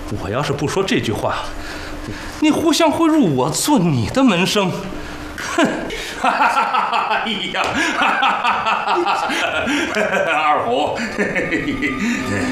我要是不说这句话，你互相会入我做你的门生。哼！哎呀，二虎，